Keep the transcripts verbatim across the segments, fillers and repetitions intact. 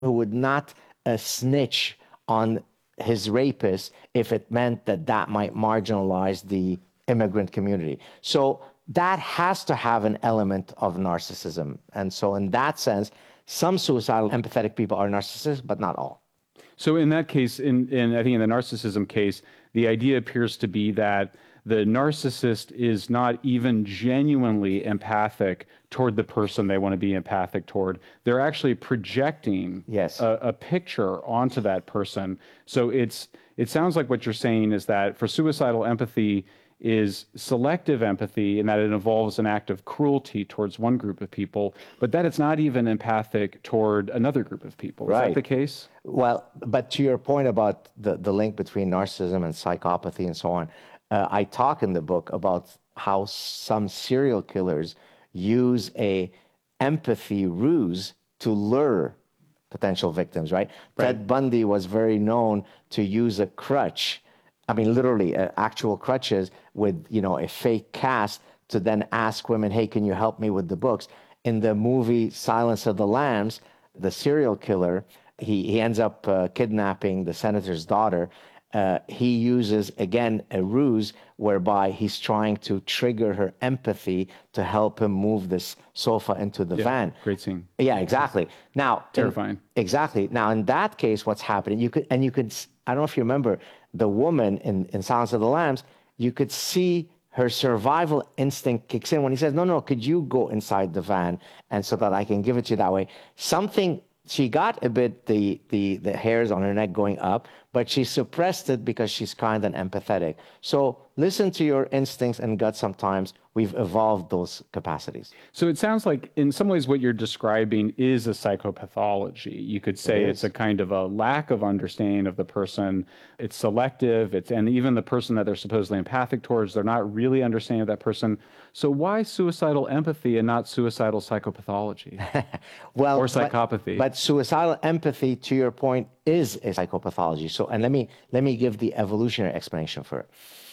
who would not uh, snitch on his rapist if it meant that that might marginalize the immigrant community. So that has to have an element of narcissism. And so in that sense, some suicidal empathetic people are narcissists, but not all. So in that case, in, in I think in the narcissism case, the idea appears to be that the narcissist is not even genuinely empathic toward the person they want to be empathic toward. They're actually projecting yes. a, a picture onto that person. So it's it sounds like what you're saying is that for suicidal empathy is selective empathy, and that it involves an act of cruelty towards one group of people, but that it's not even empathic toward another group of people. Is right. that the case? Well, but to your point about the, the link between narcissism and psychopathy and so on, uh, I talk in the book about how some serial killers use a empathy ruse to lure potential victims, right? right? Ted Bundy was very known to use a crutch, I mean, literally uh, actual crutches with, you know, a fake cast to then ask women, hey, can you help me with the books? In the movie Silence of the Lambs, the serial killer, he, he ends up uh, kidnapping the senator's daughter. Uh, he uses, again, a ruse whereby he's trying to trigger her empathy to help him move this sofa into the yeah, van. Great scene. Yeah, exactly. Now, terrifying. In, exactly. Now, in that case, what's happening? You could, and you could. I don't know if you remember the woman in, in Silence of the Lambs. You could see her survival instinct kicks in when he says, "No, no, could you go inside the van and so that I can give it to you that way?" Something. She got a bit the, the, the hairs on her neck going up, but she suppressed it because she's kind and empathetic. So listen to your instincts and gut sometimes. We've evolved those capacities. So it sounds like in some ways what you're describing is a psychopathology. You could say it it's a kind of a lack of understanding of the person. It's selective, it's, and even the person that they're supposedly empathic towards, they're not really understanding of that person. So why suicidal empathy and not suicidal psychopathology? well, or psychopathy? But, but suicidal empathy, to your point, is a psychopathology. So, and let me, let me give the evolutionary explanation for it.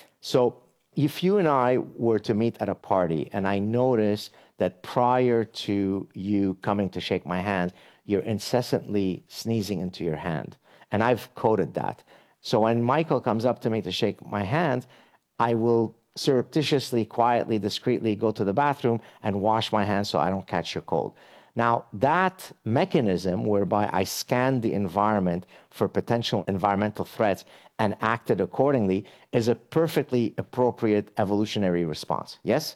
So if you and I were to meet at a party and I notice that prior to you coming to shake my hand, you're incessantly sneezing into your hand, and I've coded that. So when Michael comes up to me to shake my hand, I will surreptitiously, quietly, discreetly go to the bathroom and wash my hands so I don't catch your cold. Now, that mechanism whereby I scanned the environment for potential environmental threats and acted accordingly is a perfectly appropriate evolutionary response. Yes?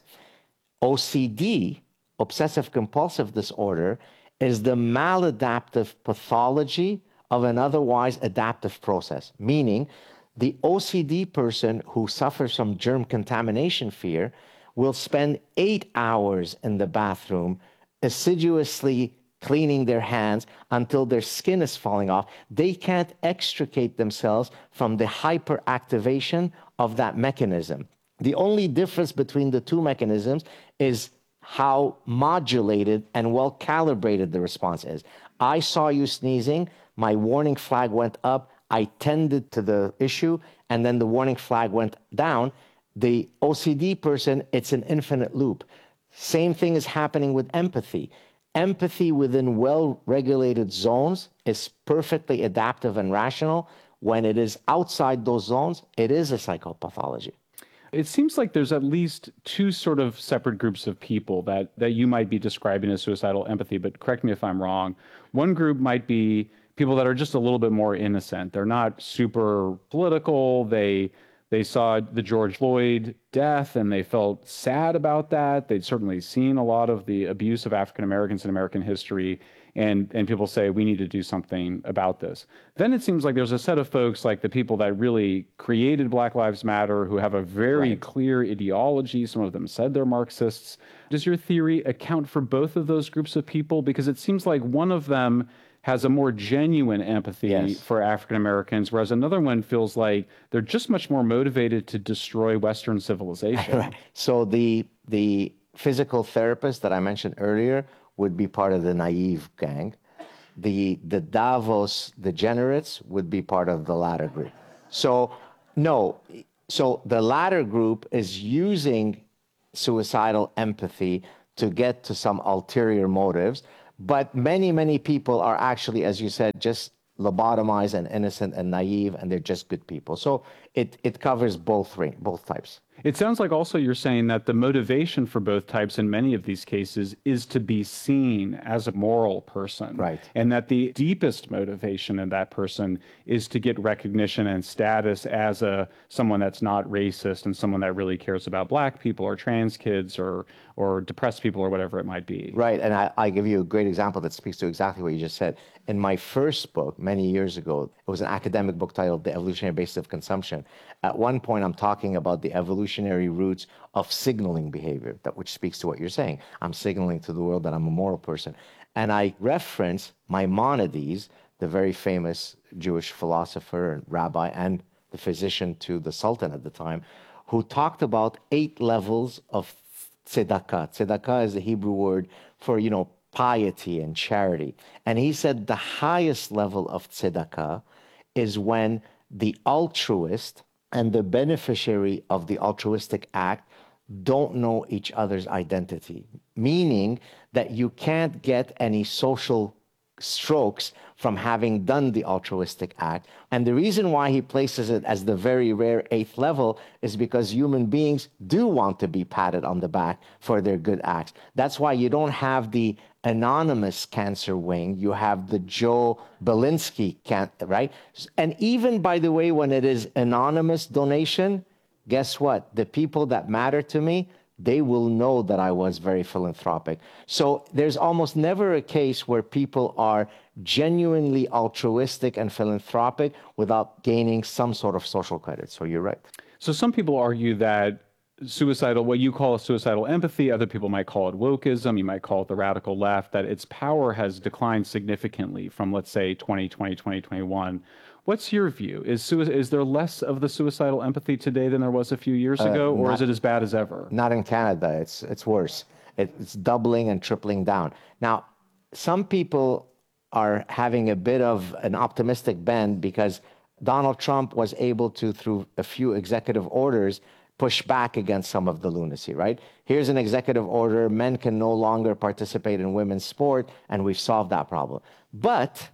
O C D, obsessive compulsive disorder, is the maladaptive pathology of an otherwise adaptive process, meaning the O C D person who suffers from germ contamination fear will spend eight hours in the bathroom assiduously cleaning their hands until their skin is falling off. They can't extricate themselves from the hyperactivation of that mechanism. The only difference between the two mechanisms is how modulated and well calibrated the response is. I saw you sneezing, my warning flag went up, I tended to the issue, and then the warning flag went down. The O C D person, it's an infinite loop. Same thing is happening with empathy. Empathy within well-regulated zones is perfectly adaptive and rational. When it is outside those zones, it is a psychopathology. It seems like there's at least two sort of separate groups of people that, that you might be describing as suicidal empathy, but correct me if I'm wrong. One group might be people that are just a little bit more innocent. They're not super political. They They saw the George Floyd death and they felt sad about that. They'd certainly seen a lot of the abuse of African Americans in American history, and, and people say, we need to do something about this. Then it seems like there's a set of folks like the people that really created Black Lives Matter who have a very right. clear ideology. Some of them said they're Marxists. Does your theory account for both of those groups of people? Because it seems like one of them has a more genuine empathy yes. for African Americans, whereas another one feels like they're just much more motivated to destroy Western civilization. Right. So the the physical therapist that I mentioned earlier would be part of the naive gang. The the Davos degenerates would be part of the latter group. So no, so the latter group is using suicidal empathy to get to some ulterior motives. But many, many people are actually, as you said, just lobotomized and innocent and naive, and they're just good people. So it, it covers both, ra- both types. It sounds like also you're saying that the motivation for both types in many of these cases is to be seen as a moral person. Right. And that the deepest motivation in that person is to get recognition and status as a someone that's not racist and someone that really cares about black people or trans kids or or depressed people or whatever it might be. Right, and I, I give you a great example that speaks to exactly what you just said. In my first book, many years ago, it was an academic book titled The Evolutionary Basis of Consumption. At one point, I'm talking about the evolutionary roots of signaling behavior, that which speaks to what you're saying. I'm signaling to the world that I'm a moral person. And I reference Maimonides, the very famous Jewish philosopher and rabbi and the physician to the Sultan at the time, who talked about eight levels of tzedakah. Tzedakah is the Hebrew word for, you know, piety and charity. And he said the highest level of tzedakah is when the altruist and the beneficiary of the altruistic act don't know each other's identity, meaning that you can't get any social strokes from having done the altruistic act. And the reason why he places it as the very rare eighth level is because human beings do want to be patted on the back for their good acts. That's why you don't have the anonymous cancer wing, you have the Joe Belinsky, can, right? And even, by the way, when it is anonymous donation, guess what? The people that matter to me, they will know that I was very philanthropic. So there's almost never a case where people are genuinely altruistic and philanthropic without gaining some sort of social credit. So you're right. So some people argue that suicidal, what you call a suicidal empathy, other people might call it wokeism, you might call it the radical left, that its power has declined significantly from, let's say, twenty twenty, twenty twenty-one. What's your view? Is sui- is there less of the suicidal empathy today than there was a few years ago, or not- is it as bad as ever? Not in Canada. It's it's worse. It, it's doubling and tripling down. Now, some people are having a bit of an optimistic bend because Donald Trump was able to, through a few executive orders, push back against some of the lunacy, right? Here's an executive order. Men can no longer participate in women's sport, and we've solved that problem. But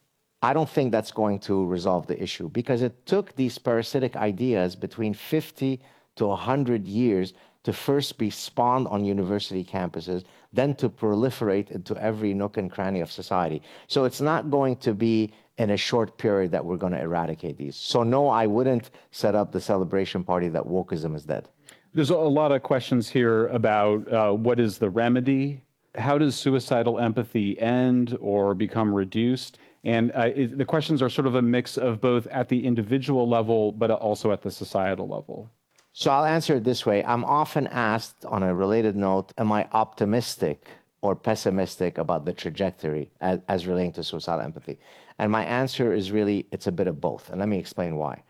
I don't think that's going to resolve the issue because it took these parasitic ideas between fifty to one hundred years to first be spawned on university campuses, then to proliferate into every nook and cranny of society. So it's not going to be in a short period that we're going to eradicate these. So no, I wouldn't set up the celebration party that wokeism is dead. There's a lot of questions here about uh, what is the remedy? How does suicidal empathy end or become reduced? And uh, it, the questions are sort of a mix of both at the individual level, but also at the societal level. So I'll answer it this way. I'm often asked on a related note, am I optimistic or pessimistic about the trajectory as, as relating to suicidal empathy? And my answer is really, it's a bit of both. And let me explain why.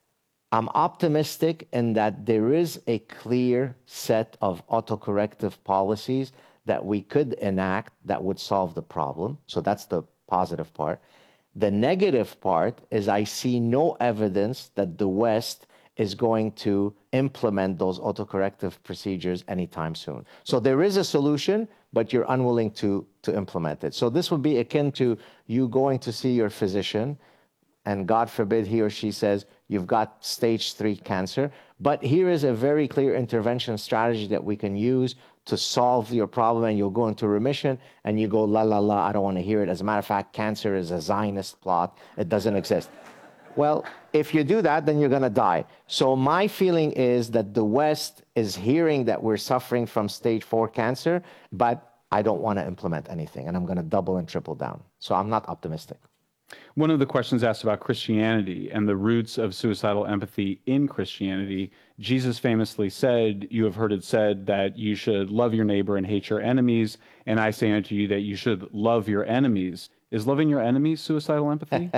I'm optimistic in that there is a clear set of autocorrective policies that we could enact that would solve the problem. So that's the positive part. The negative part is I see no evidence that the West is going to implement those autocorrective procedures anytime soon. So there is a solution, but you're unwilling to, to implement it. So this would be akin to you going to see your physician, and God forbid he or she says, you've got stage three cancer, but here is a very clear intervention strategy that we can use to solve your problem, and you'll go into remission, and you go, la, la, la, I don't want to hear it. As a matter of fact, cancer is a Zionist plot. It doesn't exist. Well, if you do that, then you're going to die. So my feeling is that the West is hearing that we're suffering from stage four cancer, but I don't want to implement anything, and I'm going to double and triple down. So I'm not optimistic. One of the questions asked about Christianity and the roots of suicidal empathy in Christianity. Jesus famously said, you have heard it said that you should love your neighbor and hate your enemies, and I say unto you that you should love your enemies. Is loving your enemies suicidal empathy?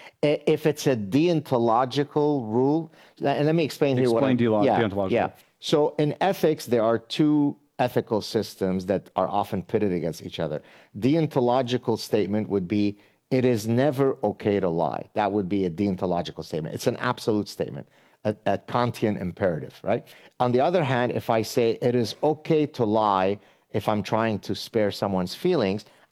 If it's a deontological rule, and let me explain here what I Explain yeah, deontological. Yeah. So in ethics, there are two ethical systems that are often pitted against each other. Deontological statement would be, it is never okay to lie. That would be a deontological statement. It's an absolute statement, a, a Kantian imperative, right? On the other hand, if I say it is okay to lie if I'm trying to spare someone's feelings,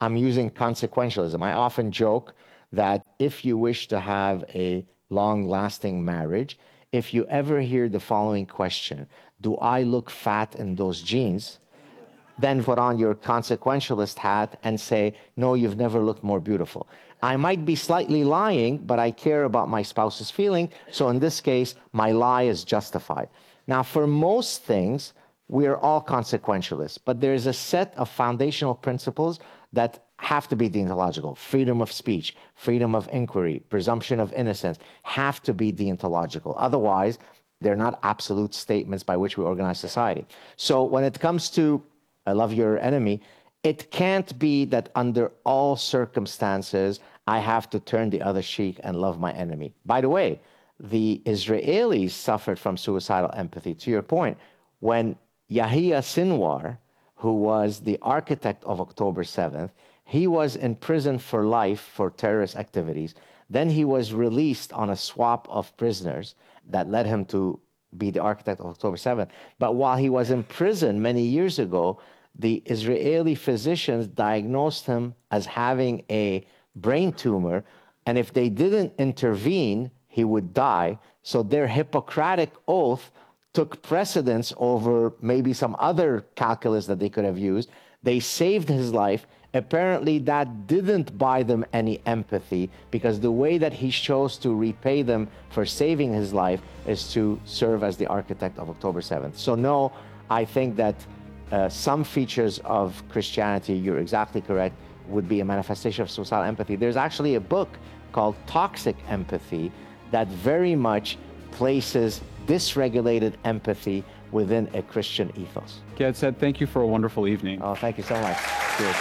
I'm using consequentialism. I often joke that if you wish to have a long-lasting marriage, if you ever hear the following question, do I look fat in those jeans? Then put on your consequentialist hat and say, no, you've never looked more beautiful. I might be slightly lying, but I care about my spouse's feeling. So in this case, my lie is justified. Now, for most things, we are all consequentialists, but there's a set of foundational principles that have to be deontological. Freedom of speech, freedom of inquiry, presumption of innocence have to be deontological. Otherwise, they're not absolute statements by which we organize society. So when it comes to I love your enemy, it can't be that under all circumstances, I have to turn the other cheek and love my enemy. By the way, the Israelis suffered from suicidal empathy. To your point, when Yahya Sinwar, who was the architect of October seventh, he was in prison for life for terrorist activities. Then he was released on a swap of prisoners that led him to be the architect of October seventh. But while he was in prison many years ago, the Israeli physicians diagnosed him as having a brain tumor, and if they didn't intervene, he would die. So their Hippocratic oath took precedence over maybe some other calculus that they could have used. They saved his life. Apparently that didn't buy them any empathy, because the way that he chose to repay them for saving his life is to serve as the architect of October seventh. So no, I think that uh, some features of Christianity, you're exactly correct, would be a manifestation of suicidal empathy. There's actually a book called Toxic Empathy that very much places dysregulated empathy within a Christian ethos. Gad Saad, thank you for a wonderful evening. Oh, thank you so much. Cheers.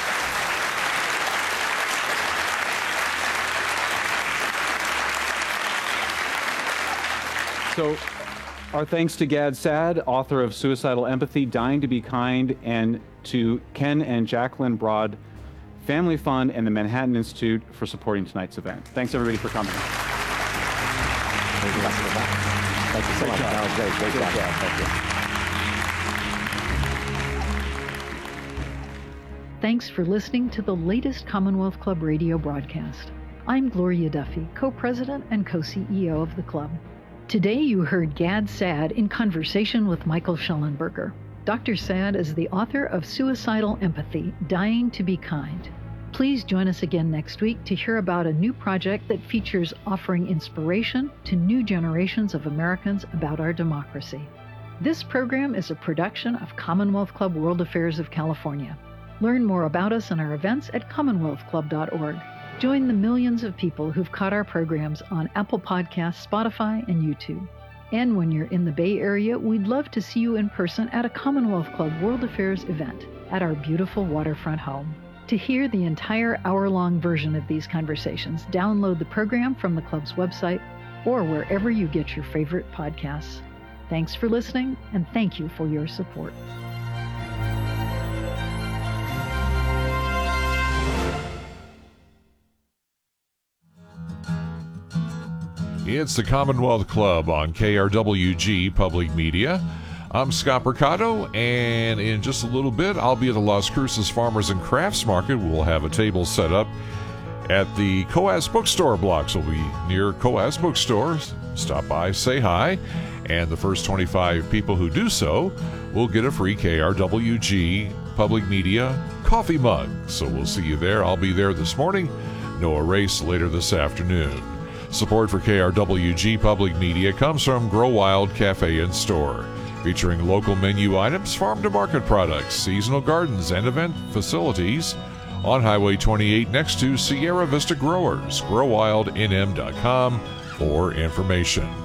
So, our thanks to Gad Saad, author of Suicidal Empathy, Dying to Be Kind, and to Ken and Jacqueline Broad, Family Fund, and the Manhattan Institute for supporting tonight's event. Thanks, everybody, for coming. Thank you, Thank you so much. That was great. Great job. Thank you. Thanks for listening to the latest Commonwealth Club radio broadcast. I'm Gloria Duffy, co-president and co-C E O of the club. Today you heard Gad Saad in conversation with Michael Schellenberger. Doctor Saad is the author of Suicidal Empathy, Dying to Be Kind. Please join us again next week to hear about a new project that features offering inspiration to new generations of Americans about our democracy. This program is a production of Commonwealth Club World Affairs of California. Learn more about us and our events at commonwealth club dot org. Join the millions of people who've caught our programs on Apple Podcasts, Spotify, and YouTube. And when you're in the Bay Area, we'd love to see you in person at a Commonwealth Club World Affairs event at our beautiful waterfront home. To hear the entire hour-long version of these conversations, download the program from the club's website or wherever you get your favorite podcasts. Thanks for listening, and thank you for your support. It's the Commonwealth Club on K R W G Public Media. I'm Scott Mercado, and in just a little bit, I'll be at the Las Cruces Farmers and Crafts Market. We'll have a table set up at the Coas Bookstore blocks. We'll be near Coas Bookstores. Stop by, say hi, and the first twenty-five people who do so will get a free K R W G Public Media coffee mug. So we'll see you there. I'll be there this morning. Noah Race later this afternoon. Support for K R W G Public Media comes from Grow Wild Cafe and Store, featuring local menu items, farm-to-market products, seasonal gardens, and event facilities on Highway twenty-eight next to Sierra Vista Growers. grow wild n m dot com for information.